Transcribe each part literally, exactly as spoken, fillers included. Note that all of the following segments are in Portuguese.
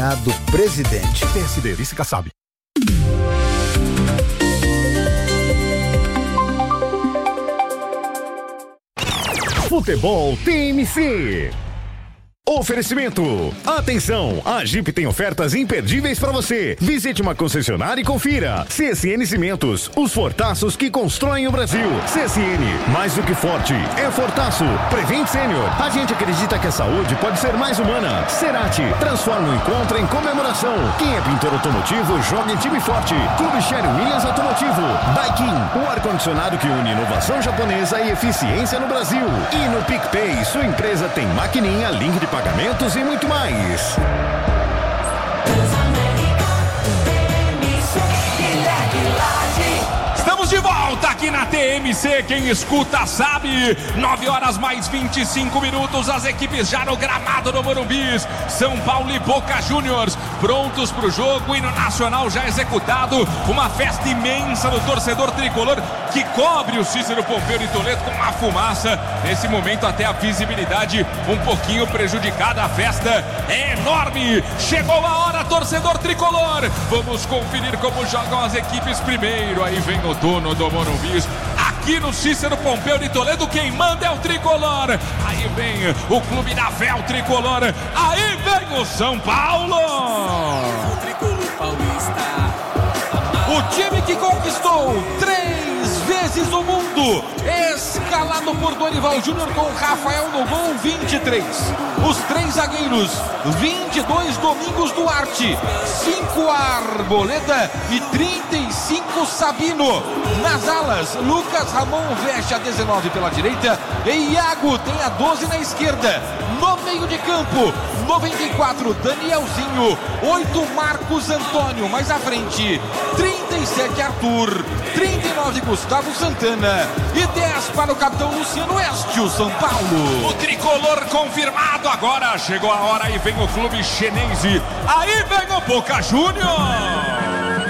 Do presidente. P S D, vice Kassab. Futebol T M C. Oferecimento. Atenção, a Jeep tem ofertas imperdíveis para você. Visite uma concessionária e confira. C S N Cimentos, os fortaços que constroem o Brasil. C S N, mais do que forte, é fortaço. Prevent Sênior, a gente acredita que a saúde pode ser mais humana. Cerati, transforma o encontro em comemoração. Quem é pintor automotivo, joga em time forte. Clube Sherwin Williams Automotivo. Daikin, o ar-condicionado que une inovação japonesa e eficiência no Brasil. E no PicPay, sua empresa tem maquininha, link de pagamentos e muito mais. Estamos de volta aqui na T M C, quem escuta sabe. Nove horas mais vinte e cinco minutos, as equipes já no gramado do Morumbi. São Paulo e Boca Juniors prontos para o jogo, hino nacional já executado, uma festa imensa do torcedor tricolor que cobre o Cícero Pompeu de Toledo com uma fumaça. Nesse momento até a visibilidade um pouquinho prejudicada, a festa é enorme. Chegou a hora, torcedor tricolor, vamos conferir como jogam as equipes primeiro. Aí vem o dono do Morumbi, aqui no Cícero Pompeu de Toledo, quem manda é o tricolor. Aí vem o clube da fé, o tricolor. Aí vem o São Paulo, o tricolor paulista, o time que conquistou três vezes o mundo, escalado por Dorival Júnior com Rafael no gol, vinte e três. Os três zagueiros, vinte e dois Domingos Duarte, cinco Arboleda e trinta e cinco Sabino. Nas alas, Lucas Ramon veste a dezenove pela direita e Iago tem a doze na esquerda. No meio de campo, noventa e quatro Danielzinho, oito Marcos Antônio, mais à frente, trinta e sete Arthur, trinta e nove Gustavo Santana e dez para o capitão Luciano Oeste, o São Paulo. O tricolor confirmado agora, chegou a hora e vem o clube chinense, aí vem o Boca Juniors.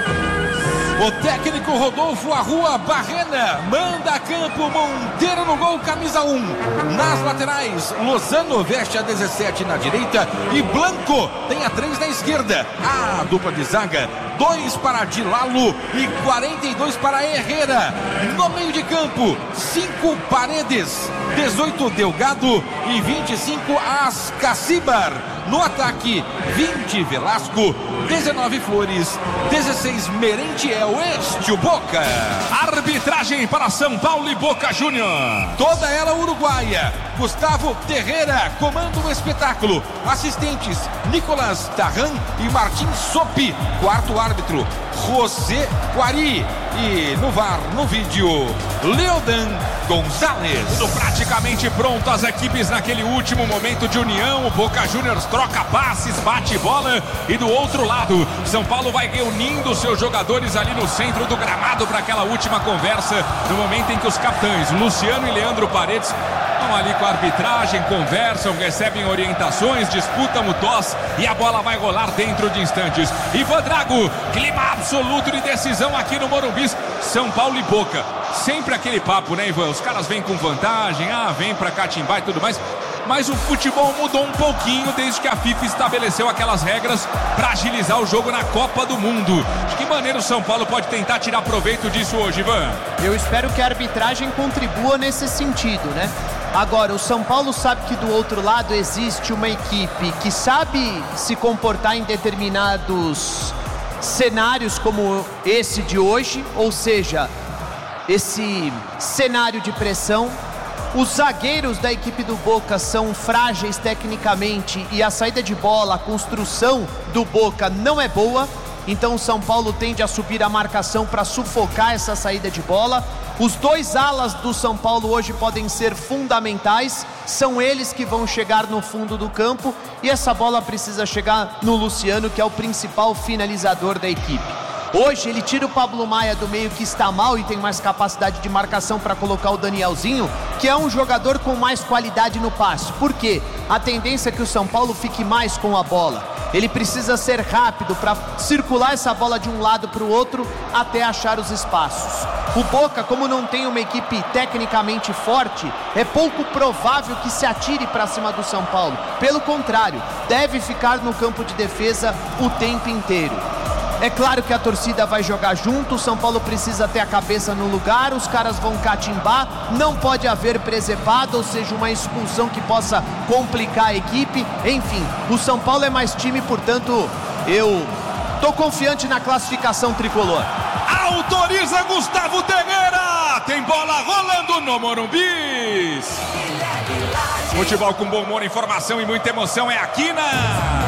O técnico Rodolfo Arrua Barrena manda a campo, Monteiro no gol, camisa um. Nas laterais, Lozano veste a dezessete na direita e Blanco tem a três na esquerda. A dupla de zaga, dois para Dilalo e quarenta e dois para Herrera. No meio de campo, cinco Paredes, dezoito Delgado e vinte e cinco Ascacibar. No ataque, vinte Velasco, dezenove Flores, dezesseis Merentiel, este o Boca. Arbitragem para São Paulo e Boca Júnior, toda ela uruguaia. Gustavo Terreira comanda o espetáculo. Assistentes, Nicolas Tarran e Martim Sopi. Quarto árbitro, José Guari. E no V A R, no vídeo, Leodan Gonzalez. Tudo praticamente pronto, as equipes naquele último momento de união. O Boca Juniors troca passes, bate bola. E do outro lado, São Paulo vai reunindo seus jogadores ali no centro do gramado para aquela última conversa. No momento em que os capitães Luciano e Leandro Paredes estão ali com a arbitragem, conversam, recebem orientações, disputam o toss e a bola vai rolar dentro de instantes. Ivan Drago, clima absoluto de decisão aqui no Morumbi. São Paulo e Boca, sempre aquele papo, né, Ivan? Os caras vêm com vantagem, ah, vem pra catimbar e tudo mais. Mas o futebol mudou um pouquinho desde que a FIFA estabeleceu aquelas regras para agilizar o jogo na Copa do Mundo. De que maneira o São Paulo pode tentar tirar proveito disso hoje, Ivan? Eu espero que a arbitragem contribua nesse sentido, né? Agora, o São Paulo sabe que do outro lado existe uma equipe que sabe se comportar em determinados cenários como esse de hoje, ou seja, esse cenário de pressão. Os zagueiros da equipe do Boca são frágeis tecnicamente e a saída de bola, a construção do Boca não é boa. Então o São Paulo tende a subir a marcação para sufocar essa saída de bola. Os dois alas do São Paulo hoje podem ser fundamentais, são eles que vão chegar no fundo do campo e essa bola precisa chegar no Luciano, que é o principal finalizador da equipe. Hoje ele tira o Pablo Maia do meio, que está mal e tem mais capacidade de marcação, para colocar o Danielzinho, que é um jogador com mais qualidade no passe. Por quê? A tendência é que o São Paulo fique mais com a bola. Ele precisa ser rápido para circular essa bola de um lado para o outro até achar os espaços. O Boca, como não tem uma equipe tecnicamente forte, é pouco provável que se atire para cima do São Paulo. Pelo contrário, deve ficar no campo de defesa o tempo inteiro. É claro que a torcida vai jogar junto, o São Paulo precisa ter a cabeça no lugar, os caras vão catimbar, não pode haver presepada, ou seja, uma expulsão que possa complicar a equipe. Enfim, o São Paulo é mais time, portanto, eu tô confiante na classificação tricolor. Autoriza Gustavo Terreira, tem bola rolando no Morumbi. Futebol com bom humor, informação e muita emoção é aqui na...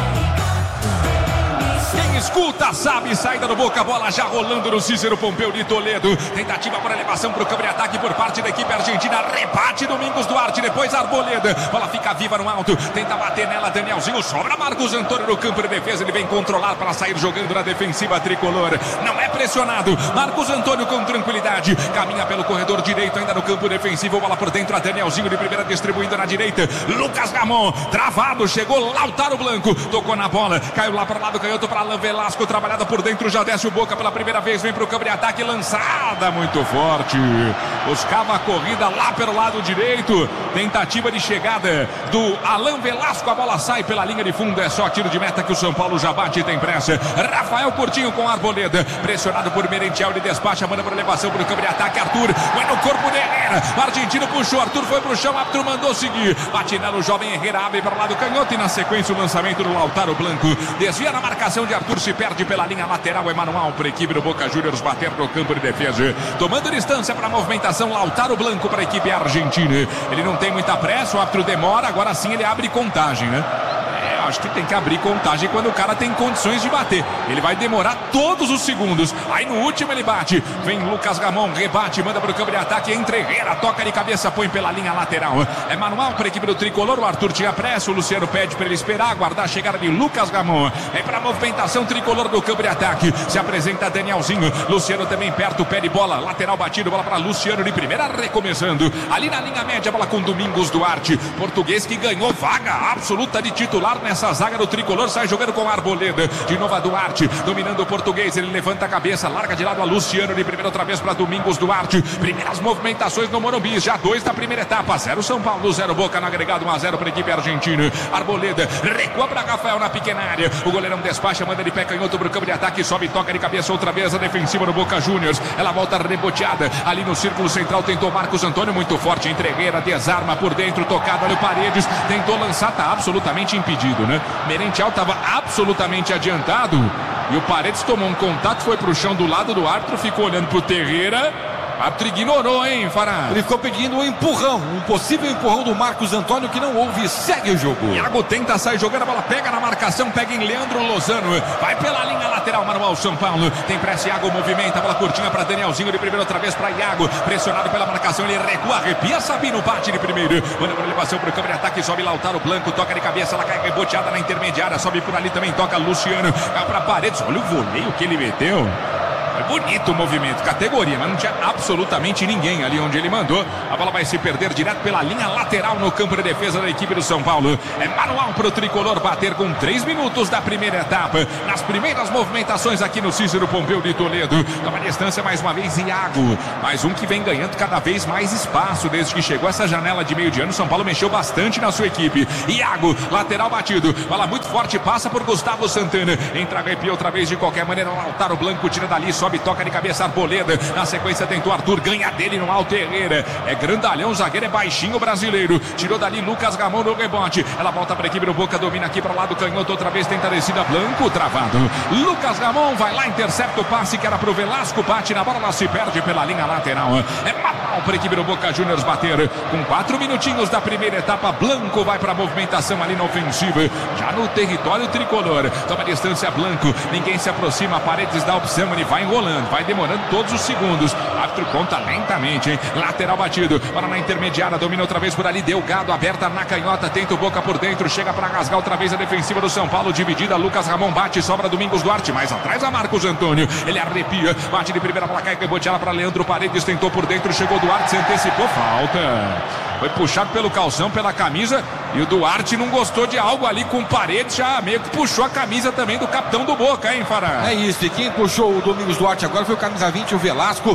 Quem escuta sabe, saída do Boca, bola já rolando no Cícero Pompeu de Toledo. Tentativa por elevação para o campo de ataque por parte da equipe argentina. Rebate Domingos Duarte, depois Arboleda. Bola fica viva no alto, tenta bater nela Danielzinho. Sobra Marcos Antônio no campo de defesa. Ele vem controlar para sair jogando na defensiva tricolor. Não é pressionado. Marcos Antônio com tranquilidade. Caminha pelo corredor direito, ainda no campo defensivo. Bola por dentro a Danielzinho de primeira distribuindo na direita. Lucas Ramon, travado, chegou Lautaro Blanco. Tocou na bola, caiu lá para o lado canhoto para Alain Velasco, trabalhada por dentro, já desce o Boca pela primeira vez, vem para o campo de ataque, lançada muito forte, buscava a corrida lá pelo lado direito, tentativa de chegada do Alain Velasco, a bola sai pela linha de fundo, é só tiro de meta que o São Paulo já bate e tem pressa. Rafael Coutinho com a Arboleda, pressionado por Merentiel, ele despacha, manda para elevação para o campo de ataque, Arthur, vai no corpo de Herrera, o argentino puxou, Arthur foi pro chão, Arthur mandou seguir, bate nela o jovem Herrera, abre para o lado canhoto e na sequência o lançamento do Lautaro Blanco, desvia na marcação de Arthur, se perde pela linha lateral, é manual para a equipe do Boca Juniors bater no campo de defesa, tomando distância para a movimentação, Lautaro Blanco para a equipe argentina, ele não tem muita pressa, o árbitro demora, agora sim ele abre contagem, né? É, acho que tem que abrir contagem quando o cara tem condições de bater, ele vai demorar todos os segundos, aí no último ele bate, vem Lucas Ramon, rebate, manda para o campo de ataque, entre Herrera, toca de cabeça, põe pela linha lateral, é manual para a equipe do tricolor, o Arthur tinha pressa, o Luciano pede para ele esperar, aguardar a chegada de Lucas Ramon, é para a movimentação tricolor do campo de ataque, se apresenta Danielzinho, Luciano também perto, pé de bola, lateral batido, bola para Luciano de primeira, recomeçando, ali na linha média, bola com Domingos Duarte, português que ganhou vaga absoluta de titular nessa zaga do tricolor, sai jogando com a Arboleda, de novo a Duarte, dominando o português, ele levanta a cabeça, larga de lado a Luciano de primeira outra vez para Domingos Duarte, primeiras movimentações no Morumbi, já dois da primeira etapa, zero São Paulo, zero Boca no agregado, um a zero para a equipe argentina, Arboleda, recua para Rafael na pequena área, o goleirão despacha, manda de pé canhoto para o campo de ataque, sobe, toca de cabeça outra vez a defensiva do Boca Juniors, ela volta reboteada, ali no círculo central tentou Marcos Antônio, muito forte, entregueira, desarma por dentro, tocado, olha o Paredes, tentou lançar, tá absolutamente impedido, né? Merentiel estava absolutamente adiantado e o Paredes tomou um contato, foi pro chão do lado do árbitro, ficou olhando pro Terreira. O árbitro ignorou, hein, Fará? Ele ficou pedindo um empurrão, um possível empurrão do Marcos Antônio que não houve, segue o jogo. Iago tenta sair jogando, a bola pega na marcação, pega em Leandro Lozano, vai pela linha lateral, manual São Paulo, tem pressa, Iago movimenta, a bola curtinha para Danielzinho, de primeiro outra vez para Iago, pressionado pela marcação, ele recua, arrepia, Sabino bate de primeiro, manda por elevação para o campo de ataque, sobe Lautaro Blanco, toca de cabeça, ela cai reboteada na intermediária, sobe por ali também, toca Luciano, vai para Paredes, olha o voleio que ele meteu. É bonito o movimento, categoria, mas não tinha absolutamente ninguém ali onde ele mandou. A bola vai se perder direto pela linha lateral no campo de defesa da equipe do São Paulo. É manual para o tricolor bater com três minutos da primeira etapa. Nas primeiras movimentações aqui no Cícero Pompeu de Toledo. Toma distância mais uma vez Iago. Mais um que vem ganhando cada vez mais espaço desde que chegou essa janela de meio de ano. São Paulo mexeu bastante na sua equipe. Iago, lateral batido. Bola muito forte, passa por Gustavo Santana. Entra, arrepia outra vez de qualquer maneira. Lautaro Blanco tira dali, sobe, toca de cabeça Arboleda, na sequência tentou Arthur, ganha dele no alto Herrera, é grandalhão, o zagueiro é baixinho brasileiro, tirou dali Lucas Ramon no rebote, ela volta para a equipe do Boca, domina aqui para o lado canhoto, outra vez tenta a descida, Blanco travado, Lucas Ramon vai lá, intercepta o passe que era pro Velasco, bate na bola, ela se perde pela linha lateral, é manual para a equipe do Boca Juniors bater, com quatro minutinhos da primeira etapa, Blanco vai para a movimentação ali na ofensiva, já no território tricolor, toma distância Blanco, ninguém se aproxima, Paredes dá opção, ele vai enrolando, vai demorando todos os segundos, o árbitro conta lentamente, hein? Lateral batido, bola na intermediária, domina outra vez por ali, Delgado aberta na canhota, tenta o Boca por dentro, chega para rasgar outra vez a defensiva do São Paulo, dividida, Lucas Ramon bate, sobra Domingos Duarte, mais atrás a Marcos Antônio, ele arrepia, bate de primeira, bola cai, rebote ela para Leandro Paredes, tentou por dentro, chegou Duarte, se antecipou, falta, foi puxado pelo calção, pela camisa, e o Duarte não gostou de algo ali com Paredes, já meio que puxou a camisa também do capitão do Boca, hein, Fará? É isso, e quem puxou o Domingos Duarte agora foi o camisa vinte, o Velasco,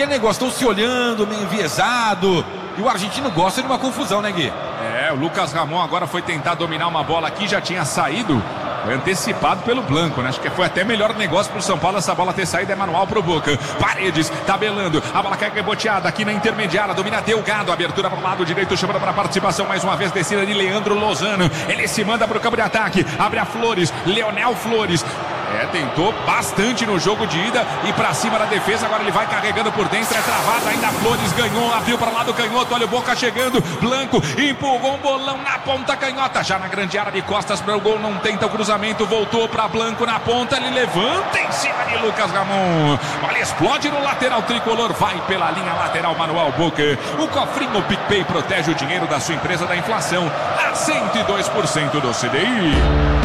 aquele negócio, estão se olhando, meio enviesado. E o argentino gosta de uma confusão, né, Gui? É, o Lucas Ramon agora foi tentar dominar uma bola aqui, já tinha saído. Foi antecipado pelo Blanco, né? Acho que foi até melhor negócio pro São Paulo essa bola ter saído, é manual pro Boca. Paredes, tabelando, a bola cai reboteada aqui na intermediária, domina Delgado, abertura pro lado direito, chamando para participação mais uma vez, descida de Leandro Lozano. Ele se manda pro campo de ataque, abre a Flores, Leonel Flores. É, tentou bastante no jogo de ida e pra cima da defesa, agora ele vai carregando por dentro, é travado, ainda Flores ganhou, abriu para lá do canhoto, olha o Boca chegando, Blanco empurrou um bolão na ponta canhota, já na grande área de costas para o gol, não tenta o cruzamento, voltou para Blanco na ponta, ele levanta em cima de Lucas Ramon, olha, explode no lateral tricolor, vai pela linha lateral manual Boca, o cofrinho PicPay protege o dinheiro da sua empresa da inflação a cento e dois por cento do C D I.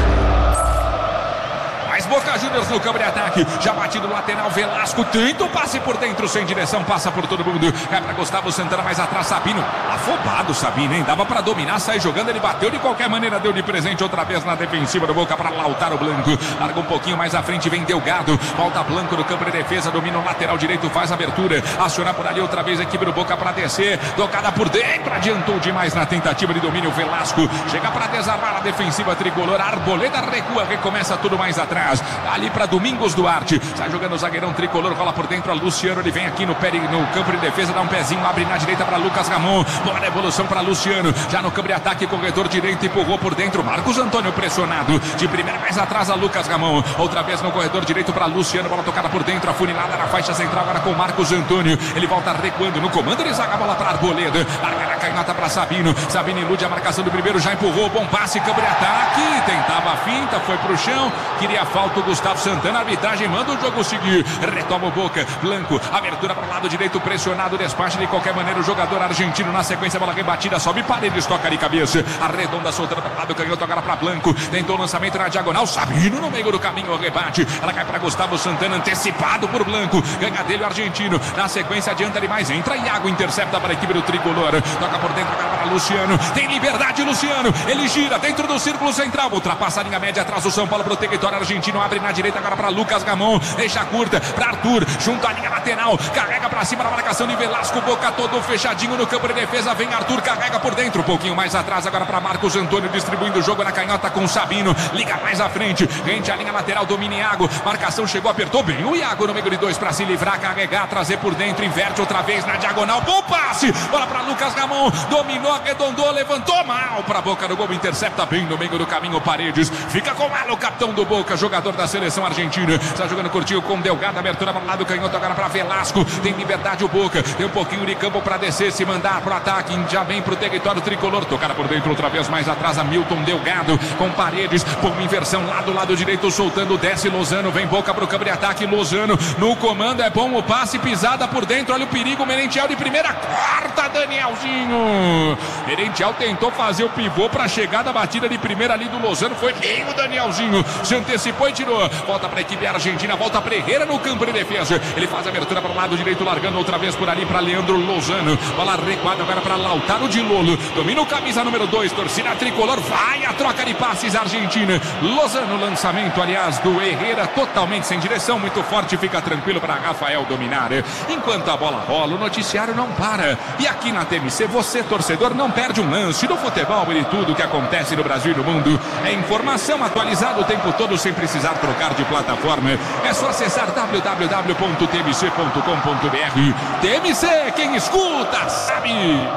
Boca Juniors no campo de ataque, já batido no lateral, Velasco tenta o passe por dentro, sem direção, passa por todo mundo, é para Gustavo Santana, mais atrás Sabino, afobado Sabino, hein, dava para dominar, sai jogando, ele bateu de qualquer maneira, deu de presente outra vez na defensiva do Boca para Lautaro Blanco, larga um pouquinho mais à frente, vem Delgado, volta Blanco no campo de defesa, domina o lateral direito, faz abertura, aciona por ali outra vez a equipe do Boca para descer, tocada por dentro, adiantou demais na tentativa de domínio, Velasco, chega para desarmar a defensiva tricolor, Arboleda recua, recomeça tudo mais atrás, ali para Domingos Duarte, sai jogando o zagueirão tricolor, rola por dentro a Luciano, ele vem aqui no, pé, no campo de defesa, dá um pezinho, abre na direita para Lucas Ramon, boa devolução para Luciano, já no campo de ataque, corredor direito, empurrou por dentro, Marcos Antônio pressionado, de primeira mais atrás a Lucas Ramon, outra vez no corredor direito para Luciano, bola tocada por dentro, afunilada na faixa central, agora com Marcos Antônio, ele volta recuando no comando, ele zaga a bola para Arboleda, larga na canhota para Sabino, Sabino ilude a marcação do primeiro, já empurrou, bom passe, campo de ataque, tentava a finta, foi pro chão, queria falta o Gustavo Santana, a arbitragem manda o jogo seguir, retoma o Boca, Blanco, abertura para o lado direito, pressionado, despacha de qualquer maneira o jogador argentino, na sequência, bola rebatida, sobe Paredes, toca de cabeça, arredonda, soltando para o lado, canhoto agora para Blanco, tentou o lançamento na diagonal, Sabino no meio do caminho, o rebate, ela cai para Gustavo Santana, antecipado por Blanco, ganha dele o argentino, na sequência adianta demais, entra Iago, intercepta para a equipe do tricolor, toca por dentro agora para Luciano, tem liberdade Luciano, ele gira dentro do círculo central, ultrapassa a linha média, atrás do São Paulo pro território argentino, abre na direita agora para Lucas Ramon, deixa curta para Arthur, junto à linha lateral, carrega para cima na marcação de Velasco, Boca todo fechadinho no campo de defesa, vem Arthur, carrega por dentro, um pouquinho mais atrás agora para Marcos Antônio, distribuindo o jogo na canhota com Sabino, liga mais à frente, rente a linha lateral, domina Iago, marcação chegou, apertou bem o Iago no meio de dois para se livrar, carregar, trazer por dentro, inverte outra vez na diagonal, bom passe, bola para Lucas Ramon, dominou, arredondou, levantou mal para Boca do gol, intercepta bem no meio do caminho, Paredes, fica com mal o capitão do Boca, jogador da seleção argentina, está jogando curtinho com Delgado, abertura para o lado, canhoto agora para Velasco, tem liberdade o Boca, tem um pouquinho de campo para descer, se mandar para o ataque, já vem para o território tricolor, tocada por dentro outra vez mais atrás, a Milton Delgado, com Paredes, por uma inversão lá do lado direito, soltando, desce Lozano, vem Boca para o campo de ataque, Lozano no comando, é bom o passe, pisada por dentro, olha o perigo, Merentiel de primeira, corta Danielzinho, Merentiel tentou fazer o pivô para a chegada, batida de primeira ali do Lozano, foi bem o Danielzinho, se antecipou e tirou, volta para a equipe argentina, volta Ferreira no campo de defesa, ele faz a abertura para o lado direito, largando outra vez por ali para Leandro Lozano, bola recuada agora para Lautaro de Lolo, domina o camisa número dois, torcida tricolor, vai a troca de passes argentina, Lozano, lançamento aliás do Herrera, totalmente sem direção, muito forte, fica tranquilo para Rafael dominar, enquanto a bola rola, o noticiário não para, e aqui na T M C, você torcedor não perde um lance do futebol e de tudo que acontece no Brasil e no mundo, é informação atualizada o tempo todo sem precisar trocar de plataforma, é só acessar w w w ponto t m c ponto com ponto b r. T M C, quem escuta sabe.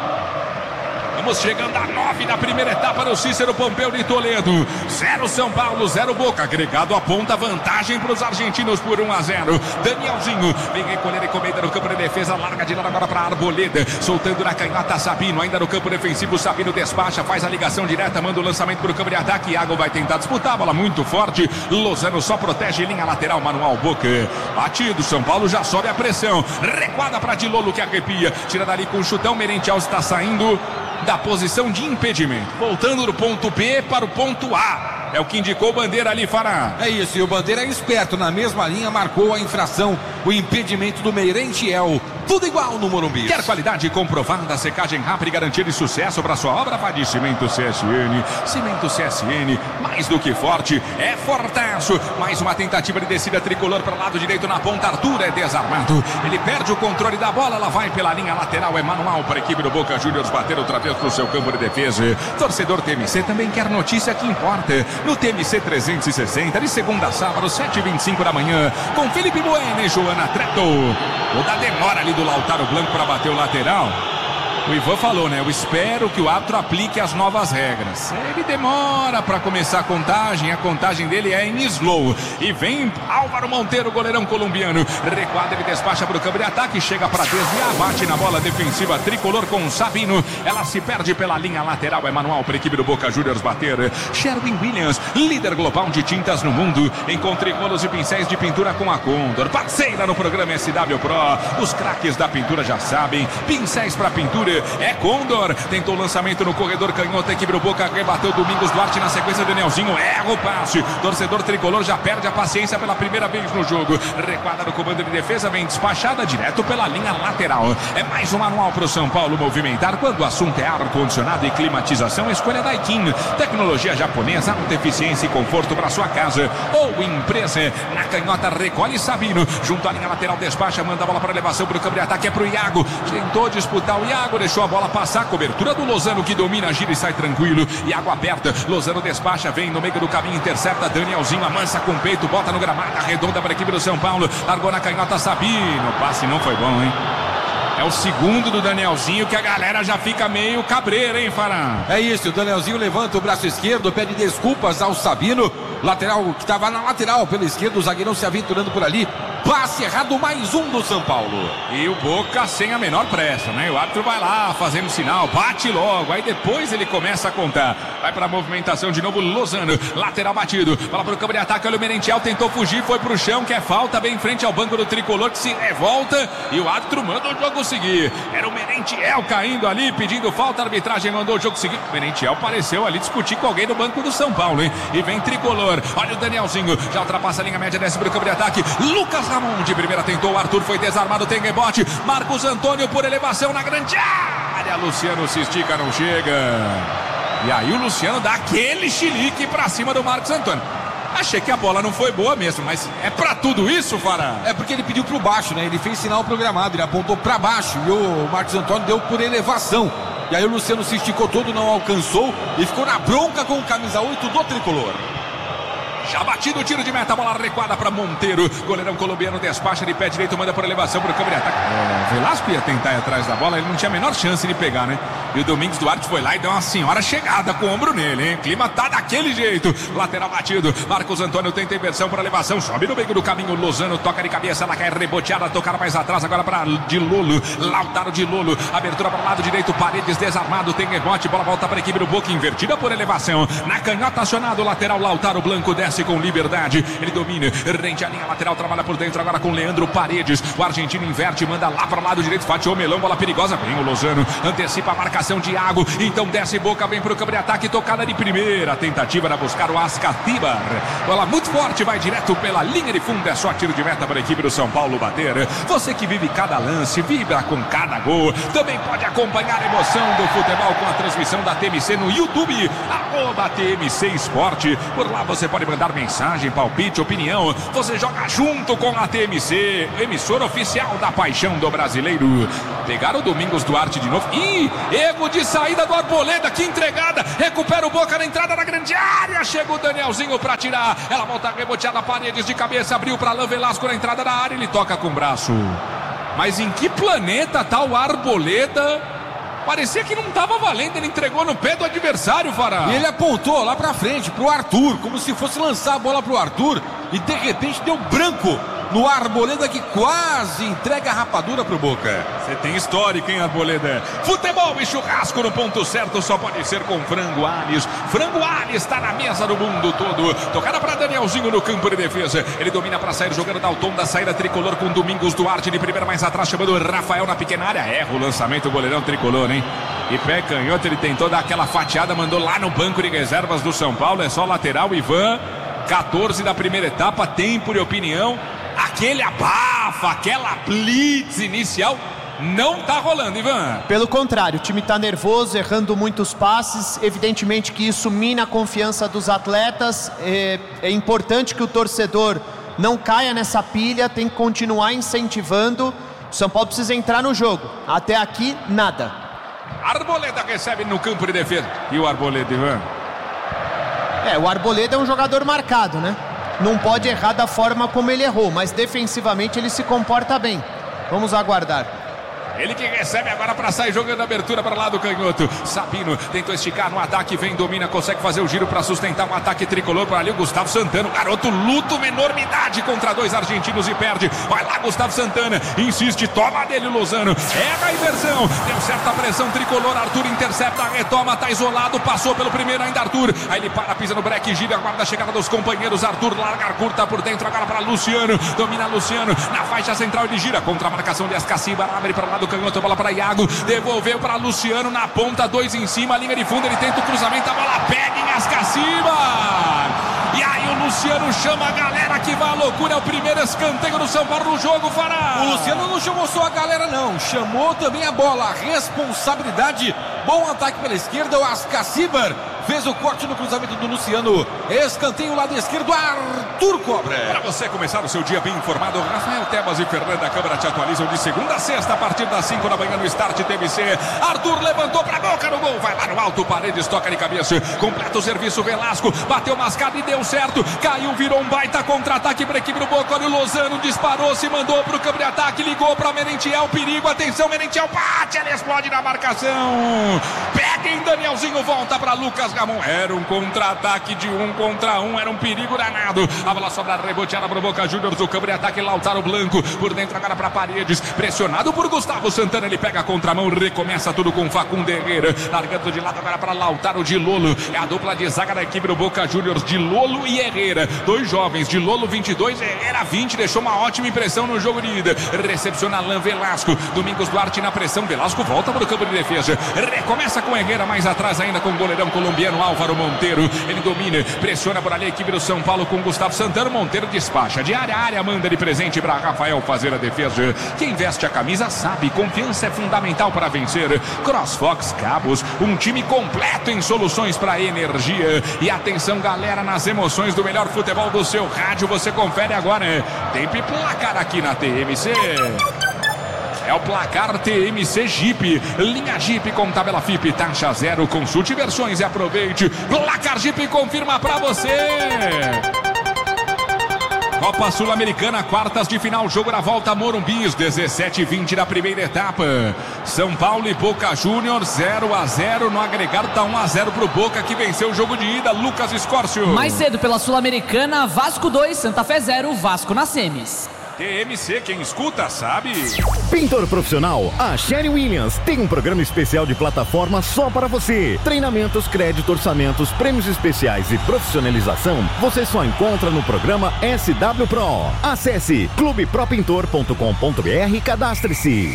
Vamos chegando a nove da primeira etapa no Cícero Pompeu de Toledo. Zero São Paulo, zero Boca. Agregado aponta vantagem para os argentinos por um a zero. Danielzinho vem recolher encomenda no campo de defesa. Larga de lado agora para Arboleda. Soltando na canhota Sabino. Ainda no campo defensivo, Sabino despacha. Faz a ligação direta. Manda o lançamento para o campo de ataque. Iago vai tentar disputar. Bola muito forte. Lozano só protege linha lateral. Manual Boca. Batido. São Paulo já sobe a pressão. Recuada para Dilolo que arrepia. Tira dali com o chutão. Merentiel está saindo da posição de impedimento, voltando do ponto B para o ponto A. É o que indicou o Bandeira ali, Fará. É isso, e o Bandeira é esperto. Na mesma linha, marcou a infração, o impedimento do Merentiel. Tudo igual no Morumbi. Quer qualidade comprovada, secagem rápida e garantia de sucesso para sua obra? Vá de Cimento C S N. Cimento C S N, mais do que forte, é fortaço. Mais uma tentativa de descida tricolor para o lado direito na ponta. Arthur é desarmado. Ele perde o controle da bola, ela vai pela linha lateral. É manual para a equipe do Boca Juniors bater outra vez para o seu campo de defesa. Torcedor T M C também quer notícia que importa. No T M C trezentos e sessenta, de segunda a sábado, sete e vinte e cinco da manhã, com Felipe Bueno e Joana Treto. Toda a demora ali do Lautaro Blanco para bater o lateral. O Ivan falou, né? Eu espero que o árbitro aplique as novas regras. Ele demora para começar a contagem. A contagem dele é em slow. E vem Álvaro Monteiro, goleirão colombiano. Recuada, ele despacha para o campo de ataque. Chega para desviar, bate na bola defensiva tricolor com o Sabino. Ela se perde pela linha lateral. É manual para a equipe do Boca Juniors bater. Sherwin Williams, líder global de tintas no mundo. Encontre rolos e pincéis de pintura com a Condor. Parceira no programa S W Pro. Os craques da pintura já sabem. Pincéis para pintura é Condor. Tentou o lançamento no corredor canhoto. A equipe do Boca rebateu Domingos Duarte na sequência. Danielzinho erra o passe. Torcedor tricolor já perde a paciência pela primeira vez no jogo. Recuada no comando de defesa, vem despachada direto pela linha lateral. É mais um manual para o São Paulo movimentar. Quando o assunto é ar-condicionado e climatização, escolha Daikin. Tecnologia japonesa, alta eficiência e conforto para sua casa ou empresa. Na canhota recolhe Sabino. Junto à linha lateral, despacha, manda a bola para elevação para o campo de ataque. É para o Iago. Tentou disputar o Iago, deixou a bola passar. Cobertura do Lozano que domina, gira e sai tranquilo. Iago aperta. Lozano despacha, vem no meio do caminho, intercepta. Danielzinho amansa com o peito, bota no gramado, arredonda para a equipe do São Paulo. Largou na canhota Sabino. O passe não foi bom, hein? É o segundo do Danielzinho que a galera já fica meio cabreira, hein, Fará? É isso, o Danielzinho levanta o braço esquerdo, pede desculpas ao Sabino. Lateral que estava na lateral pela esquerda, o zagueirão se aventurando por ali. Passe errado, mais um do São Paulo. E o Boca sem a menor pressa, né? O árbitro vai lá fazendo sinal, bate logo, aí depois ele começa a contar. Vai para a movimentação de novo, Lozano, lateral batido, bola para o campo de ataque, olha o Merentiel, tentou fugir, foi pro chão, que é falta, bem em frente ao banco do tricolor que se revolta e o árbitro manda o jogo seguir. Era o Merentiel caindo ali, pedindo falta, a arbitragem mandou o jogo seguir. O Merentiel pareceu ali discutir com alguém no banco do São Paulo, hein? E vem tricolor, olha o Danielzinho, já ultrapassa a linha média, desce para o campo de ataque, Lucas Ramon de primeira tentou, o Arthur foi desarmado, tem rebote, Marcos Antônio por elevação na grande área, Luciano se estica, não chega, e aí o Luciano dá aquele chilique pra cima do Marcos Antônio. Achei que a bola não foi boa mesmo, mas é pra tudo isso, Fará? É porque ele pediu pro baixo, né? Ele fez sinal programado, ele apontou pra baixo e o Marcos Antônio deu por elevação. E aí o Luciano se esticou todo, não alcançou e ficou na bronca com o camisa oito do tricolor. Já batido o tiro de meta, bola recuada para Monteiro. Goleirão colombiano despacha de pé direito, manda por elevação para o campo de ataque. É, Velasco ia tentar ir atrás da bola, ele não tinha a menor chance de pegar, né? E o Domingos Duarte foi lá e deu uma senhora chegada com o ombro nele, hein? O clima tá daquele jeito. Lateral batido, Marcos Antônio tenta inversão para elevação, sobe no meio do caminho. Lozano toca de cabeça, ela cai reboteada, tocar mais atrás agora para de Lolo. Lautaro de Lolo, abertura para o lado direito, Paredes desarmado, tem rebote, bola volta para a equipe do Boca, invertida por elevação. Na canhota acionado, lateral Lautaro Blanco desce com liberdade, ele domina, rende a linha lateral, trabalha por dentro agora com Leandro Paredes, o argentino inverte, manda lá para o lado direito, fatiou Melão, bola perigosa, vem o Lozano, antecipa a marcação de Iago, então desce Boca, vem para o campo de ataque, tocada de primeira, tentativa era buscar o Ascatibar, bola muito forte, vai direto pela linha de fundo, é só tiro de meta para a equipe do São Paulo bater. Você que vive cada lance, vibra com cada gol, também pode acompanhar a emoção do futebol com a transmissão da T M C no YouTube, arroba T M C Esporte, por lá você pode mandar mensagem, palpite, opinião, você joga junto com a T M C, emissora oficial da paixão do brasileiro. Pegaram o Domingos Duarte de novo, ih, erro de saída do Arboleda, que entregada, recupera o Boca na entrada da grande área, chega o Danielzinho pra tirar, ela volta reboteada, Paredes de cabeça, abriu pra Alain Velasco na entrada da área, ele toca com o braço. Mas em que planeta tá o Arboleda? Parecia que não estava valendo, ele entregou no pé do adversário, Fará. E ele apontou lá pra frente, pro Arthur, como se fosse lançar a bola pro Arthur, e de repente deu branco no Arboleda, que quase entrega a rapadura pro Boca. Você tem histórico, hein, Arboleda? Futebol e churrasco no ponto certo só pode ser com Frango Alves. Frango Alves está na mesa do mundo todo. Tocada para Danielzinho no campo de defesa. Ele domina para sair jogando Dalton da saída tricolor com Domingos Duarte de primeira mais atrás, chamando Rafael na pequena área. Erra o lançamento, o goleirão tricolor, hein? E pé canhoto, ele tentou dar aquela fatiada, mandou lá no banco de reservas do São Paulo. É só lateral, Ivan. quatorze da primeira etapa, tempo de opinião. Aquele abafa, aquela blitz inicial não tá rolando, Ivan. Pelo contrário, o time tá nervoso, errando muitos passes. Evidentemente que isso mina a confiança dos atletas. É, é importante que o torcedor não caia nessa pilha, tem que continuar incentivando. O São Paulo precisa entrar no jogo. Até aqui, nada. Arboleda recebe no campo de defesa. E o Arboleda, Ivan? É, o Arboleda é um jogador marcado, né? Não pode errar da forma como ele errou, mas defensivamente ele se comporta bem. Vamos aguardar. Ele que recebe agora para sair jogando a abertura para lá do canhoto. Sabino tentou esticar no ataque, vem, domina, consegue fazer o giro para sustentar um ataque tricolor. Por ali o Gustavo Santana, o garoto luta uma enormidade contra dois argentinos e perde. Vai lá Gustavo Santana, insiste, toma dele o Lozano. É a inversão, deu certa pressão tricolor. Arthur intercepta, retoma, tá isolado, passou pelo primeiro ainda Arthur. Aí ele para, pisa no breque, gira, aguarda a chegada dos companheiros. Arthur larga curta por dentro agora para Luciano. Domina Luciano, na faixa central ele gira contra a marcação de Ascaciba, abre para lá do canhoto, bola para Iago, devolveu para Luciano na ponta, dois em cima, linha de fundo, ele tenta o cruzamento, a bola pega em Ascaciba. E aí o Luciano chama a galera que vai à loucura, é o primeiro escanteio do São Paulo no jogo, Fará. O Luciano não chamou só a galera não, chamou também a bola, a responsabilidade, bom ataque pela esquerda, o Ascaciba fez o corte no cruzamento do Luciano, escanteio lado esquerdo, Arthur cobra. Para você começar o seu dia bem informado, Rafael Tebas e Fernanda Câmara te atualizam de segunda a sexta a partir das cinco da manhã no Start T V C. Arthur levantou para a boca no gol, vai lá no alto, Paredes toca de cabeça, completa o serviço, Velasco, bateu mascado e deu certo, caiu, virou um baita contra-ataque para a equipe do Boca, olha o Lozano, disparou, se mandou para o campo de ataque, ligou para Merentiel, perigo, atenção, Merentiel bate, ele explode na marcação, pega em Danielzinho, volta para Lucas Ramon, era um contra-ataque de um contra um, era um perigo danado, a bola sobra reboteada para o Boca Juniors, do campo de ataque, Lautaro Blanco, por dentro agora para Paredes, pressionado por Gustavo Santana, ele pega a contramão, recomeça tudo com Facundo Herrera, largando de lado agora para Lautaro de Lolo, é a dupla de zaga da equipe do Boca Juniors, de Lolo e Herrera, dois jovens, de Lolo vinte e dois, Herrera vinte, deixou uma ótima impressão no jogo de ida, recepciona Alain Velasco, Domingos Duarte na pressão, Velasco volta para o campo de defesa, recomeça com Herrera, mais atrás ainda com o goleirão colombiano Álvaro Monteiro, ele domina, pressiona por ali a equipe do São Paulo com Gustavo Santana, Monteiro despacha, de área a área, manda de presente para Rafael fazer a defesa, quem veste a camisa sabe, confiança é fundamental para vencer, CrossFox Cabos, um time completo em soluções para energia, e atenção galera, nas emoções do melhor futebol do seu rádio, você confere agora, tem placar aqui na T M C. É o placar T M C Jeep, linha Jeep com tabela F I P, taxa zero, consulte versões e aproveite. Placar Jeep confirma pra você. Copa Sul-Americana, quartas de final, jogo na volta, Morumbis, dezessete e vinte da primeira etapa. São Paulo e Boca Juniors, zero a zero, no agregado tá um a zero pro Boca, que venceu o jogo de ida, Lucas Escórcio. Mais cedo pela Sul-Americana, Vasco dois, Santa Fé zero, Vasco nas semis. T M C, quem escuta sabe. Pintor profissional, a Sherry Williams tem um programa especial de plataforma só para você. Treinamentos, crédito, orçamentos, prêmios especiais e profissionalização, você só encontra no programa S W Pro. Acesse clube pro pintor ponto com ponto b r e cadastre-se.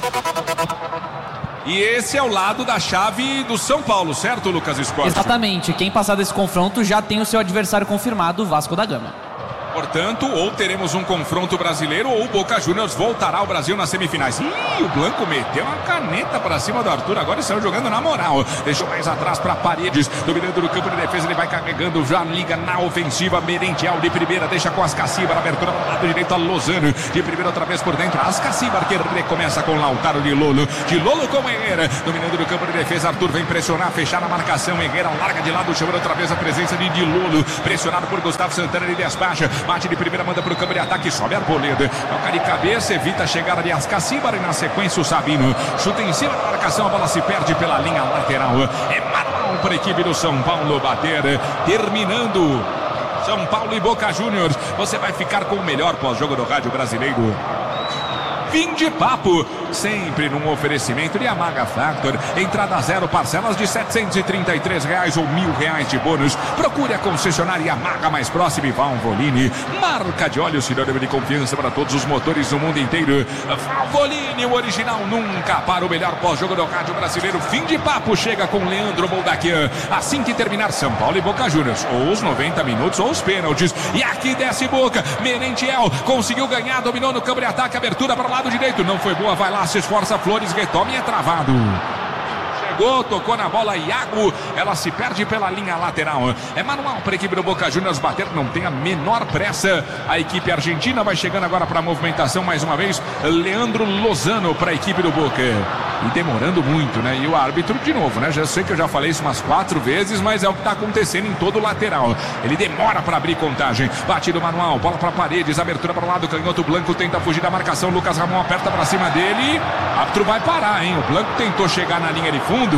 E esse é o lado da chave do São Paulo, certo, Lucas Escórcio? Exatamente, quem passar desse confronto já tem o seu adversário confirmado, o Vasco da Gama. Portanto, ou teremos um confronto brasileiro ou o Boca Juniors voltará ao Brasil nas semifinais. Ih, o Blanco meteu uma caneta para cima do Arthur agora e saiu jogando na moral. Deixou mais atrás para Paredes, dominando no campo de defesa, ele vai carregando, já liga na ofensiva, Merentiel de primeira, deixa com Ascaciba, na abertura para o lado direito a Lozano, de primeira outra vez por dentro, Ascaciba que recomeça com Lautaro de Lolo, de Lolo com Herrera, dominando no campo de defesa, Arthur vem pressionar, fechar na marcação, Herrera larga de lado, chamando outra vez a presença de Di Lolo, pressionado por Gustavo Santana, ele despacha, bate de primeira, manda para o campo de ataque, sobe Arboleda, toca de cabeça, evita a chegada de Ascaciba e na sequência o Sabino, chuta em cima da marcação, a bola se perde pela linha lateral, é manual para a equipe do São Paulo bater, terminando São Paulo e Boca Juniors. Você vai ficar com o melhor pós-jogo do rádio brasileiro. Fim de papo, sempre num oferecimento de Yamaha Factor. Entrada zero, parcelas de setecentos e trinta e três reais ou mil reais de bônus. Procure a concessionária Yamaha mais próxima e Valvoline. Marca de óleo sinônimo de confiança para todos os motores do mundo inteiro. Valvoline, o original nunca para. O melhor pós-jogo do rádio brasileiro. Fim de papo chega com Leandro Boldaquian. Assim que terminar São Paulo e Boca Juniors, ou os noventa minutos ou os pênaltis. E aqui desce Boca. Merentiel conseguiu ganhar, dominou no campo de ataque, abertura para lá lado direito, não foi boa, vai lá, se esforça, Flores, retoma e é travado. Chegou, tocou na bola, Iago, ela se perde pela linha lateral. É manual para a equipe do Boca Juniors bater, não tem a menor pressa. A equipe argentina vai chegando agora para a movimentação mais uma vez. Leandro Lozano para a equipe do Boca. E demorando muito, né? E o árbitro de novo, né? Já sei que eu já falei isso umas quatro vezes, mas é o que está acontecendo em todo o lateral. Ele demora para abrir contagem. Batido manual, bola para Paredes, abertura para o lado, canhoto, Blanco tenta fugir da marcação. Lucas Ramon aperta para cima dele. O árbitro vai parar, hein? O Blanco tentou chegar na linha de fundo.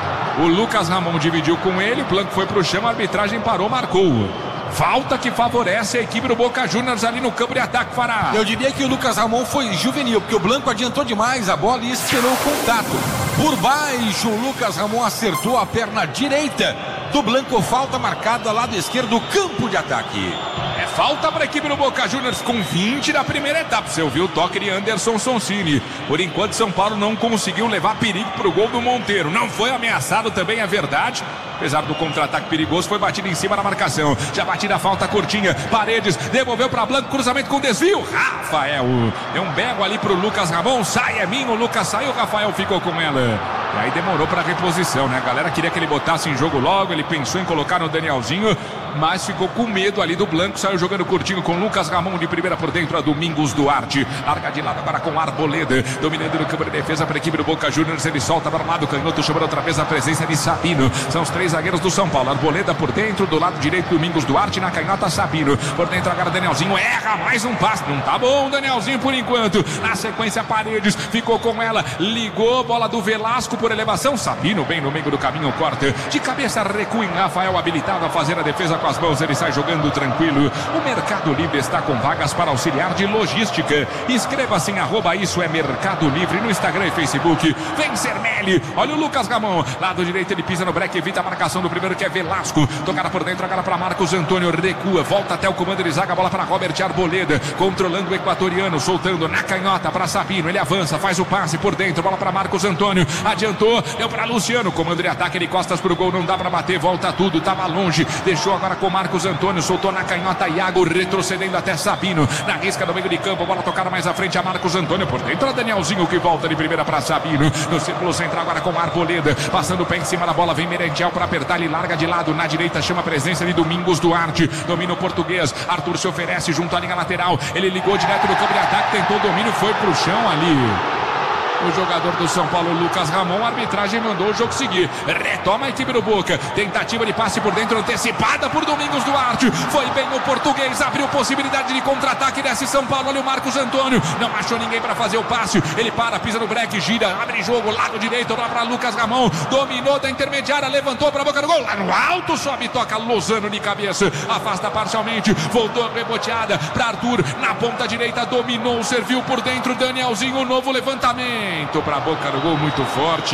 O Lucas Ramon dividiu com ele, o Blanco foi para o chão, a arbitragem parou, marcou. Falta que favorece a equipe do Boca Juniors ali no campo de ataque, Fará. Eu diria que o Lucas Ramon foi juvenil, porque o Blanco adiantou demais a bola e esperou o contato. Por baixo, o Lucas Ramon acertou a perna direita do Blanco. Falta marcada lado esquerdo, campo de ataque. É falta para a equipe do Boca Juniors com vinte da primeira etapa. Você ouviu o toque de Anderson Sonsini. Por enquanto, São Paulo não conseguiu levar perigo para o gol do Monteiro. Não foi ameaçado também, é verdade. Apesar do contra-ataque perigoso, foi batido em cima da marcação. Já batida a falta curtinha. Paredes devolveu para Blanco, cruzamento com desvio. Rafael deu um bego ali para o Lucas Ramon. Sai, é minho. O Lucas saiu, o Rafael ficou com ela. E aí demorou para a reposição, né? A galera queria que ele botasse em jogo logo. Ele pensou em colocar no Danielzinho, mas ficou com medo ali do Blanco. Saiu jogando curtinho com Lucas Ramon de primeira por dentro. A Domingos Duarte. Larga de lado agora com Arboleda. Dominando no campo de defesa para a equipe do Boca Juniors. Ele solta para o lado. Canhoto chamando outra vez a presença de Sabino. São os três zagueiros do São Paulo. Arboleda por dentro. Do lado direito, Domingos Duarte. Na canhota, Sabino. Por dentro agora, Danielzinho. Erra mais um passe. Não tá bom, Danielzinho, por enquanto. Na sequência, Paredes. Ficou com ela. Ligou. Bola do Velasco por elevação. Sabino bem no meio do caminho. Corta. De cabeça, recua em Rafael. Habilitado a fazer a defesa com as mãos. Ele sai jogando tranquilo. O Mercado Livre está com vagas para auxiliar de logística. Inscreva-se em arroba isso é Mercado Livre no Instagram e Facebook. Vem Sermelli. Olha o Lucas Ramon. Lado direito, ele pisa no break, evita a marcação do primeiro, que é Velasco. Tocada por dentro agora para Marcos Antônio. Recua, volta até o comando de zaga. Bola para Robert Arboleda. Controlando o equatoriano, soltando na canhota para Sabino. Ele avança, faz o passe por dentro. Bola para Marcos Antônio. Adiantou, deu para Luciano. Comando de ataque, ele costas pro gol. Não dá para bater, volta tudo. Tava longe. Deixou agora com Marcos Antônio. Soltou na canhota Iago, retrocedendo até Sabino. Na risca do meio de campo. Bola tocada mais à frente a Marcos Antônio. Por dentro a Danielzinho, que volta de primeira para Sabino. No círculo central agora com Arboleda. Passando o pé em cima da bola. Vem Merentiel para apertar. Ele larga de lado. Na direita chama a presença de Domingos Duarte. Domina o português. Arthur se oferece junto à linha lateral. Ele ligou direto no campo de ataque. Tentou o domínio. Foi pro chão ali. O jogador do São Paulo, Lucas Ramon. A arbitragem mandou o jogo seguir. Retoma a equipe do Boca. Tentativa de passe por dentro, antecipada por Domingos Duarte. Foi bem o português. Abriu possibilidade de contra-ataque. Desce São Paulo. Olha o Marcos Antônio. Não achou ninguém para fazer o passe. Ele para, pisa no break, gira, abre jogo. Lado direito, lá para Lucas Ramon. Dominou da intermediária, levantou para a boca do gol. Lá no alto, sobe, toca Lozano de cabeça. Afasta parcialmente. Voltou reboteada para Arthur. Na ponta direita, dominou, serviu por dentro. Danielzinho, novo levantamento. Para a boca do gol, muito forte.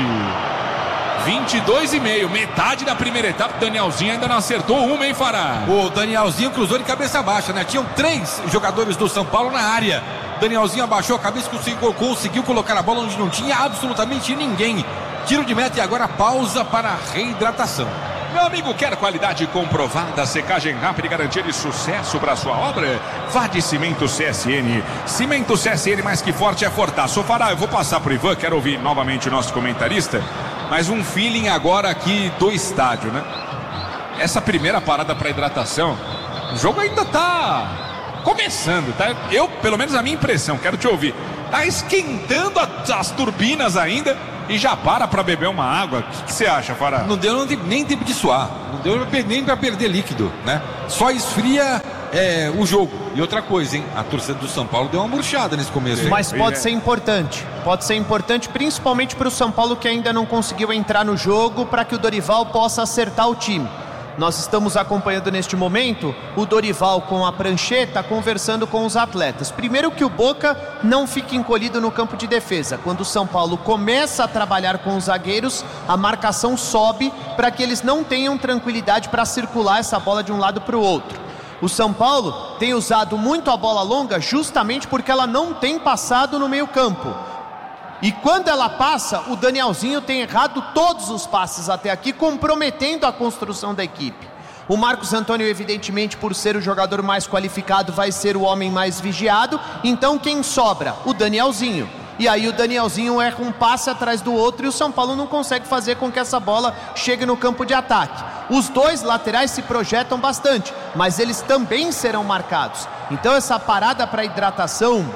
vinte e dois e meio, metade da primeira etapa. Danielzinho ainda não acertou uma, hein, Fará? O Danielzinho cruzou de cabeça baixa, né? Tinham três jogadores do São Paulo na área. Danielzinho abaixou a cabeça, conseguiu, conseguiu colocar a bola onde não tinha absolutamente ninguém. Tiro de meta e agora pausa para a reidratação. Meu amigo, quer qualidade comprovada, secagem rápida e garantia de sucesso para sua obra? Vá de Cimento C S N. Cimento C S N, mais que forte é Fortaço. Fará, eu vou passar pro Ivan, quero ouvir novamente o nosso comentarista, mas um feeling agora aqui do estádio, né? Essa primeira parada para hidratação, o jogo ainda tá começando, tá? Eu, pelo menos a minha impressão, quero te ouvir. Tá esquentando as, as turbinas ainda e já para para beber uma água. O que você acha, Fará? Não deu nem tempo de suar, não deu nem para perder líquido, né? Só esfria é, o jogo. E outra coisa, hein? A torcida do São Paulo deu uma murchada nesse começo. Mas pode ser importante. Pode ser importante principalmente para o São Paulo, que ainda não conseguiu entrar no jogo, para que o Dorival possa acertar o time. Nós estamos acompanhando neste momento o Dorival com a prancheta conversando com os atletas. Primeiro que o Boca não fique encolhido no campo de defesa. Quando o São Paulo começa a trabalhar com os zagueiros, a marcação sobe para que eles não tenham tranquilidade para circular essa bola de um lado para o outro. O São Paulo tem usado muito a bola longa justamente porque ela não tem passado no meio campo. E quando ela passa, o Danielzinho tem errado todos os passes até aqui, comprometendo a construção da equipe. O Marcos Antônio, evidentemente, por ser o jogador mais qualificado, vai ser o homem mais vigiado. Então quem sobra? O Danielzinho. E aí o Danielzinho erra um passe atrás do outro e o São Paulo não consegue fazer com que essa bola chegue no campo de ataque. Os dois laterais se projetam bastante, mas eles também serão marcados. Então essa parada para hidratação,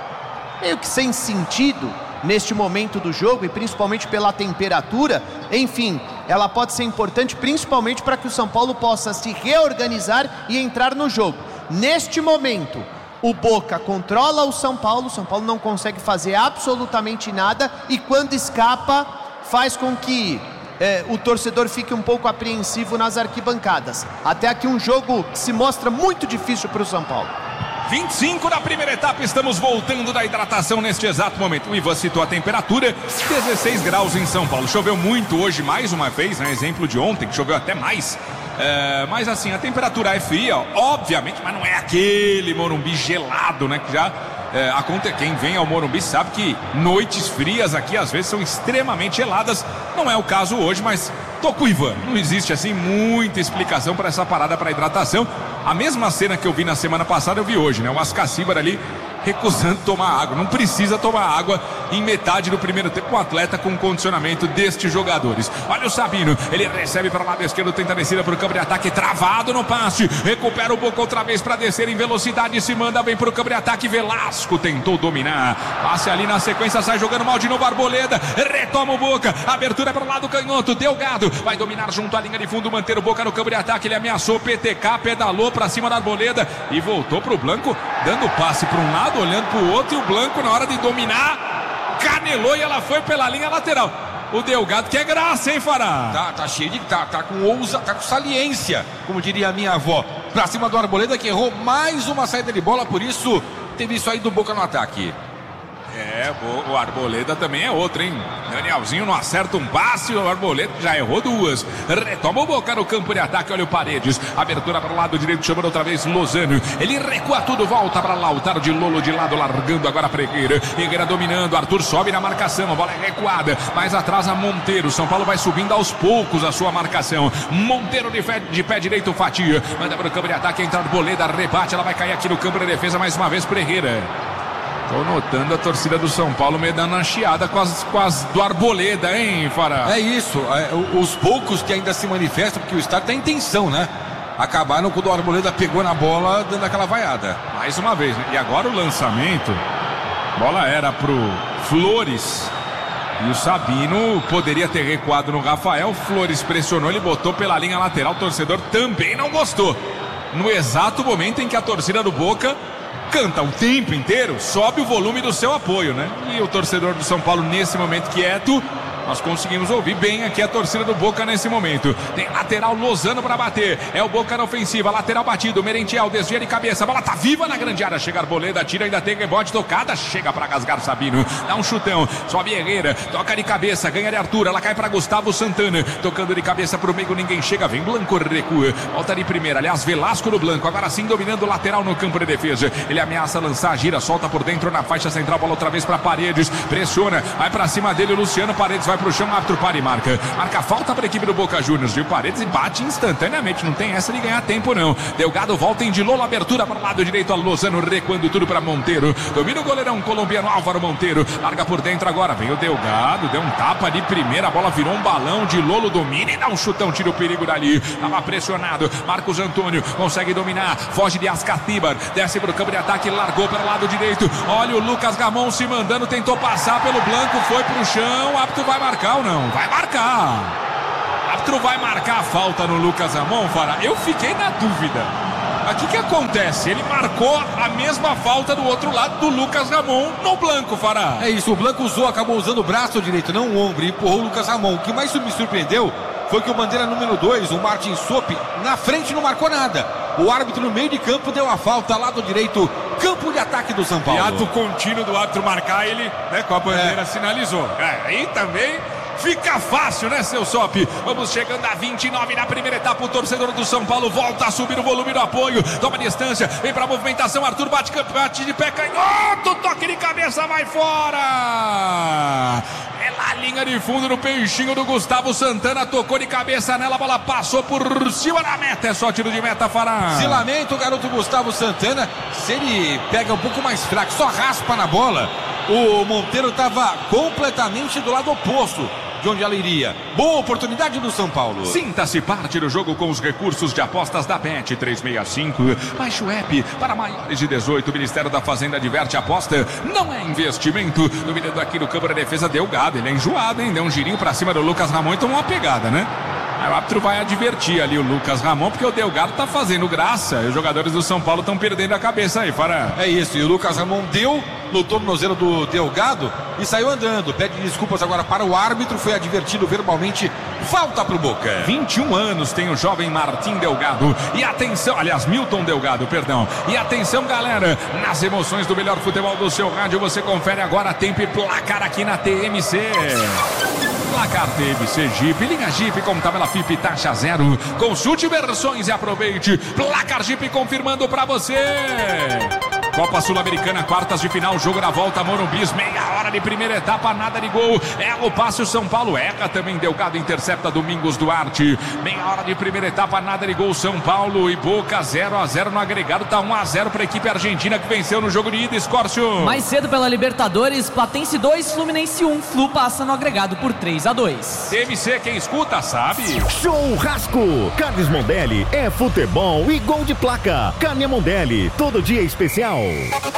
meio que sem sentido neste momento do jogo e principalmente pela temperatura, enfim, ela pode ser importante principalmente para que o São Paulo possa se reorganizar e entrar no jogo. Neste momento, o Boca controla o São Paulo, o São Paulo não consegue fazer absolutamente nada e quando escapa faz com que é, o torcedor fique um pouco apreensivo nas arquibancadas. Até aqui um jogo que se mostra muito difícil para o São Paulo. vinte e cinco da primeira etapa, estamos voltando da hidratação neste exato momento. O Ivan citou a temperatura, dezesseis graus em São Paulo. Choveu muito hoje, mais uma vez, né? Exemplo de ontem, que choveu até mais. É, mas assim, a temperatura é fria, obviamente, mas não é aquele Morumbi gelado, né? Que já é, acontece. Quem vem ao Morumbi sabe que noites frias aqui às vezes são extremamente geladas. Não é o caso hoje, mas tô com o Ivan. Não existe assim muita explicação para essa parada para hidratação. A mesma cena que eu vi na semana passada eu vi hoje, né? O Ascacíbar ali recusando tomar água. Não precisa tomar água em metade do primeiro tempo. Um atleta com condicionamento destes jogadores. Olha o Sabino, ele recebe para o lado esquerdo, tenta descida para o campo de ataque, travado no passe, recupera o Boca outra vez para descer em velocidade, se manda bem para o campo de ataque. Velasco tentou dominar, passe ali na sequência, sai jogando mal de novo. Arboleda, retoma o Boca, abertura para o lado canhoto, Delgado vai dominar junto à linha de fundo, manter o Boca no campo de ataque. Ele ameaçou, P T K, pedalou para cima da Arboleda e voltou para o Blanco, dando passe para um lado, olhando para o outro, e o Blanco, na hora de dominar, canelou e ela foi pela linha lateral. O Delgado que é graça, hein, Fará? Tá, tá cheio de... Tá, tá com ousa, tá com saliência, como diria a minha avó. Pra cima do Arboleda, que errou mais uma saída de bola, por isso teve isso aí do Boca no ataque. É, o Arboleda também é outro, hein? Danielzinho não acerta um passe, o Arboleda já errou duas. Retoma o Boca no campo de ataque, olha o Paredes. Abertura para o lado direito, chamando outra vez Lozano. Ele recua tudo, volta para Lautaro de Lolo de lado, largando agora para Herrera. Herrera dominando, Arthur sobe na marcação, a bola é recuada. Mais atrás a Monteiro, São Paulo vai subindo aos poucos a sua marcação. Monteiro de pé, de pé direito, fatia. Manda para o campo de ataque, entra Arboleda, rebate, ela vai cair aqui no campo de defesa mais uma vez para Herrera. Tô notando a torcida do São Paulo meio dando uma chiada com as, com as do Arboleda, hein, Fará? É isso, é, os poucos que ainda se manifestam, porque o estádio tem intenção, né? Acabaram quando o Arboleda pegou na bola, dando aquela vaiada. Mais uma vez, né? E agora o lançamento, bola era pro Flores, e o Sabino poderia ter recuado no Rafael. Flores pressionou, ele botou pela linha lateral, o torcedor também não gostou. No exato momento em que a torcida do Boca canta o tempo inteiro, sobe o volume do seu apoio, né? E o torcedor do São Paulo nesse momento quieto, nós conseguimos ouvir bem aqui a torcida do Boca nesse momento. Tem lateral Lozano para bater, é o Boca na ofensiva, lateral batido, Merentiel desvia de cabeça, a bola tá viva na grande área, chega a Arboleda, tira, ainda tem rebote, tocada, chega para rasgar Sabino, dá um chutão, sobe Herrera, toca de cabeça, ganha de Arthur, ela cai para Gustavo Santana, tocando de cabeça pro meio, ninguém chega, vem Blanco, recua, volta de primeira, aliás, Velasco no Blanco, agora sim dominando o lateral no campo de defesa, ele ameaça lançar, gira, solta por dentro na faixa central, bola outra vez para Paredes, pressiona, vai para cima dele, o Luciano Paredes vai pro chão, árbitro para e marca. Marca falta para a equipe do Boca Juniors, viu? Paredes e bate instantaneamente, não tem essa de ganhar tempo não. Delgado volta em de Lolo, abertura para o lado direito, a Lozano recuando tudo para Monteiro. Domina o goleirão colombiano Álvaro Monteiro, larga por dentro agora, vem o Delgado, deu um tapa de primeira, a bola virou um balão, de Lolo domina e dá um chutão, tira o perigo dali. Tava pressionado, Marcos Antônio consegue dominar, foge de Ascatibar, desce para o campo de ataque, largou para o lado direito. Olha o Lucas Gamon se mandando, tentou passar pelo Blanco, foi pro chão, o árbitro vai marcar ou não? Vai marcar. O árbitro vai marcar a falta no Lucas Gamon, Fará. Eu fiquei na dúvida. O que que acontece? Ele marcou a mesma falta do outro lado do Lucas Gamon no Blanco, Fará. É isso, o Blanco usou, acabou usando o braço direito, não o ombro, e empurrou o Lucas Gamon. O que mais me surpreendeu foi que o bandeira número dois, o Martin Sopp, na frente não marcou nada. O árbitro no meio de campo deu a falta, lado direito, campo de ataque do São Paulo. E ato contínuo do árbitro marcar, ele, né, com a bandeira, é. sinalizou. É, aí também fica fácil, né, seu Sopp? Vamos chegando a vinte e nove na primeira etapa. O torcedor do São Paulo volta a subir o volume do apoio. Toma distância, vem pra movimentação. Arthur bate, bate de pé, canhoto. Toque de cabeça, vai fora. É lá a linha de fundo no peixinho do Gustavo Santana. Tocou de cabeça nela, a bola passou por cima da meta. É só tiro de meta, Fará. Se lamenta o garoto Gustavo Santana. Se ele pega um pouco mais fraco, só raspa na bola. O Monteiro estava completamente do lado oposto de onde ela iria. Boa oportunidade do São Paulo. Sinta-se parte do jogo com os recursos de apostas da Bet três sessenta e cinco. Baixe o app para maiores de dezoito. O Ministério da Fazenda adverte: aposta não é investimento. Dominando aqui no campo da defesa, Delgado. Ele é enjoado, hein? Deu um girinho para cima do Lucas Ramon e tomou uma pegada, né? Aí o árbitro vai advertir ali o Lucas Ramon, porque o Delgado tá fazendo graça e os jogadores do São Paulo estão perdendo a cabeça aí, Fará. É isso, e o Lucas Ramon deu no tornozelo do Delgado e saiu andando. Pede desculpas agora para o árbitro, foi advertido verbalmente, falta pro Boca. vinte e um anos tem o jovem Martim Delgado. E atenção, aliás, Milton Delgado, perdão. E atenção, galera, nas emoções do melhor futebol do seu rádio, você confere agora tempo e placar aqui na T M C. Placar T M C Jeep, linha Jeep com tabela F I P taxa zero. Consulte versões e aproveite. Placar Jeep confirmando pra você. Copa Sul-Americana, quartas de final, jogo na volta, Morumbis, meia hora de primeira etapa, nada de gol. Erra o passe, o São Paulo erra também. Delgado intercepta Domingos Duarte. Meia hora de primeira etapa, nada de gol. São Paulo e Boca zero a zero no agregado, tá um a zero para a equipe argentina que venceu no jogo de ida, Escórcio. Mais cedo pela Libertadores, Platense dois, Fluminense um. Flu passa no agregado por três a dois. T M C, quem escuta sabe. Churrasco. Carnes Mondelli é futebol e gol de placa. Carne Mondelli, todo dia especial.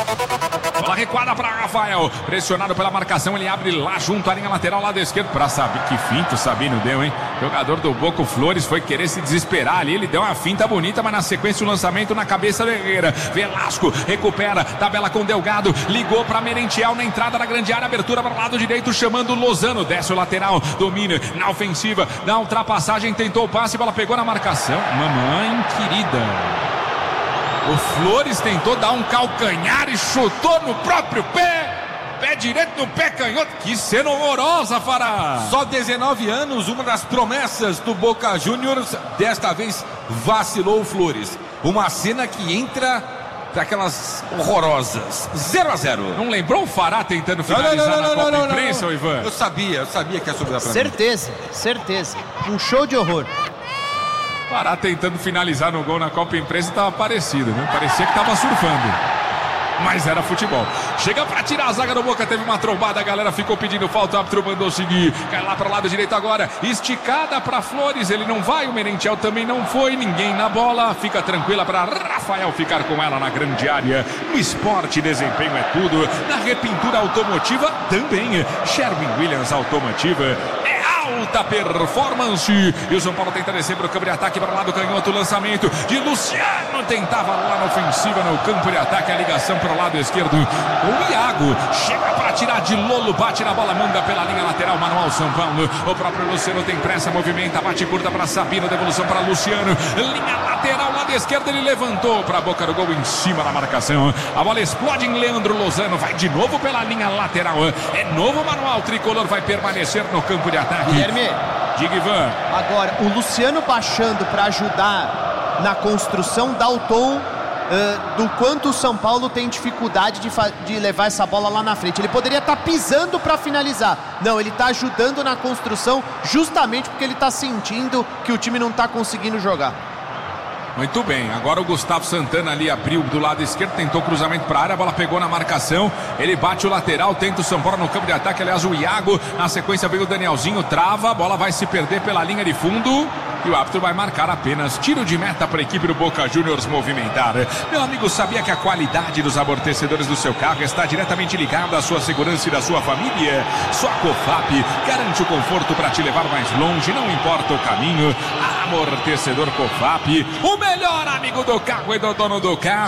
Bola recuada para Rafael, pressionado pela marcação, ele abre lá junto à linha lateral, lado esquerdo, para saber que finta o Sabino deu, hein? Jogador do Boca, Flores, foi querer se desesperar ali, ele deu uma finta bonita, mas na sequência o lançamento na cabeça do Herrera. Velasco recupera, tabela com Delgado, ligou para Merentiel na entrada da grande área, abertura para o lado direito, chamando o Lozano, desce o lateral, domina na ofensiva, na ultrapassagem, tentou o passe, bola pegou na marcação. Mamãe querida. O Flores tentou dar um calcanhar e chutou no próprio pé. Pé direito no pé canhoto. Que cena horrorosa, Fará. Só dezenove anos, uma das promessas do Boca Juniors. Desta vez vacilou o Flores. Uma cena que entra daquelas horrorosas. zero a zero. Não lembrou o Fará tentando finalizar não, não, não, na Copa não, não, Imprensa, não, não. Ivan? Eu sabia, eu sabia que ia sobrar pra certeza, mim. Certeza, certeza. Um show de horror. Pará tentando finalizar no gol na Copa Imprensa estava parecido, né? Parecia que estava surfando. Mas era futebol. Chega pra tirar a zaga do Boca, teve uma trombada, a galera ficou pedindo falta, o árbitro mandou seguir. Cai lá pro lado direito agora, esticada pra Flores, ele não vai, o Merentiel também não foi, ninguém na bola, fica tranquila pra Rafael ficar com ela na grande área. No esporte, desempenho é tudo, na repintura automotiva também. Sherwin Williams Automotiva é alta performance. E o São Paulo tenta descer para o campo de ataque, para lá do canhoto, lançamento de Luciano, tentava lá na ofensiva no campo de ataque, a ligação para o lado esquerdo. O Iago chega para tirar de Lolo, bate na bola, manda pela linha lateral, manual São Paulo. O próprio Luciano tem pressa, movimenta, bate curta para Sabino, devolução para Luciano, linha lateral, lado esquerdo, ele levantou para a boca do gol em cima da marcação. A bola explode em Leandro Lozano, vai de novo pela linha lateral. É novo manual, tricolor vai permanecer no campo de ataque. Guilherme, diga, Ivan. Agora, o Luciano baixando para ajudar na construção dá o tom uh, do quanto o São Paulo tem dificuldade de, de levar essa bola lá na frente. Ele poderia estar tá pisando para finalizar. Não, ele está ajudando na construção justamente porque ele está sentindo que o time não está conseguindo jogar. Muito bem, agora o Gustavo Santana ali abriu do lado esquerdo, tentou cruzamento para a área, a bola pegou na marcação, ele bate o lateral, tenta o São Paulo no campo de ataque, aliás o Iago, na sequência veio o Danielzinho, trava, a bola vai se perder pela linha de fundo e o árbitro vai marcar apenas tiro de meta para a equipe do Boca Juniors movimentar. Meu amigo, sabia que a qualidade dos amortecedores do seu carro está diretamente ligada à sua segurança e da sua família? Só a Cofap garante o conforto para te levar mais longe, não importa o caminho. Amortecedor Cofap, o melhor amigo do carro e do dono do carro.